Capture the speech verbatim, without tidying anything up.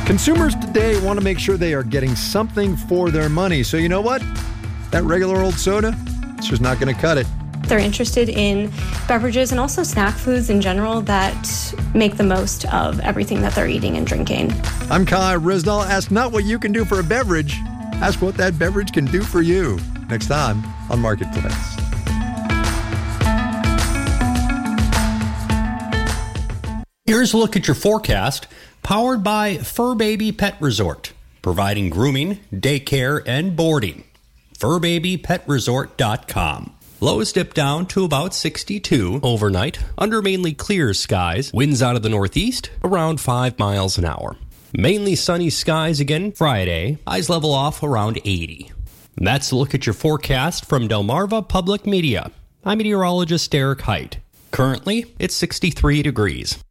Consumers today want to make sure they are getting something for their money. So you know what? That regular old soda, it's just not going to cut it. They're interested in beverages and also snack foods in general that make the most of everything that they're eating and drinking. I'm Kai Rizdal. Ask not what you can do for a beverage. Ask what that beverage can do for you. Next time on Marketplace. Here's a look at your forecast, powered by Fur Baby Pet Resort, providing grooming, daycare, and boarding. fur baby pet resort dot com. Lows dip down to about sixty-two overnight, under mainly clear skies. Winds out of the northeast, around five miles an hour. Mainly sunny skies again Friday. Highs level off around eighty. That's a look at your forecast from Delmarva Public Media. I'm meteorologist Derek Height. Currently, it's sixty-three degrees.